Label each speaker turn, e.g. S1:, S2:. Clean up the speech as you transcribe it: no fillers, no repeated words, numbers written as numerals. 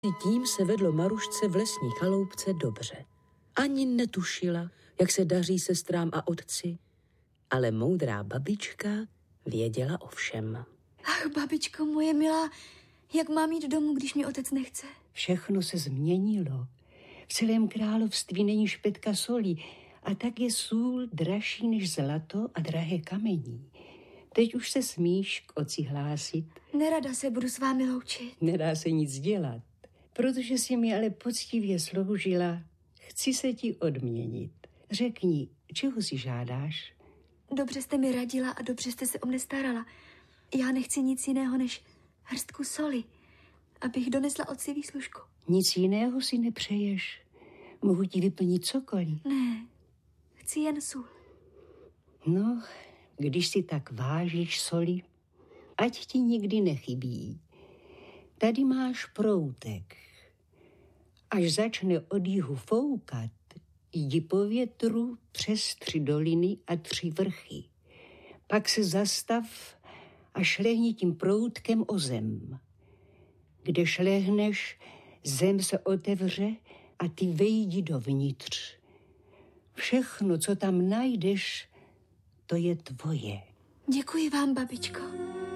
S1: Tím se vedlo Marušce v lesní chaloupce dobře. Ani netušila, jak se daří sestrám a otci, ale moudrá babička věděla o všem.
S2: Ach, babičko moje milá, jak mám jít domů, když mě otec nechce?
S3: Všechno se změnilo. V celém království není špetka soli a tak je sůl dražší než zlato a drahé kamení. Teď už se smíš k otci hlásit.
S2: Nerada se budu s vámi loučit.
S3: Nedá se nic dělat, protože jsi mi ale poctivě sloužila. Chci se ti odměnit. Řekni, čeho si žádáš?
S2: Dobře jste mi radila a dobře jste se o mne starala. Já nechci nic jiného než hrstku soli, abych donesla otci výslužku.
S3: Nic jiného si nepřeješ? Mohu ti vyplnit cokoliv?
S2: Ne, chci jen sůl.
S3: No, když si tak vážíš soli, ať ti nikdy nechybí. Tady máš proutek. Až začne od jihu foukat, jdi po větru přes 3 doliny a 3 vrchy. Pak se zastav a šlehni tím proutkem o zem. Kde šlehneš, zem se otevře a ty vejdi dovnitř. Všechno, co tam najdeš, to je tvoje.
S2: Děkuji vám, babičko.